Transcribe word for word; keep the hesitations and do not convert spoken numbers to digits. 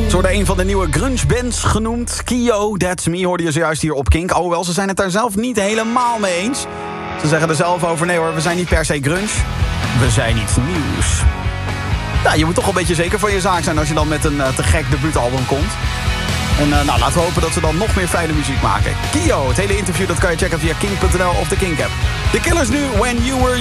Ze worden een van de nieuwe grunge bands genoemd. Kio, That's Me hoorde je zojuist hier op Kink. Alhoewel, ze zijn het daar zelf niet helemaal mee eens. Ze zeggen er zelf over, nee hoor, we zijn niet per se grunge. We zijn iets nieuws. Ja, je moet toch een beetje zeker van je zaak zijn als je dan met een uh, te gek debuutalbum komt. En uh, nou, laten we hopen dat ze dan nog meer fijne muziek maken. Kio, het hele interview dat kan je checken via kink punt n l of de Kink app. The Killers nu, When You Were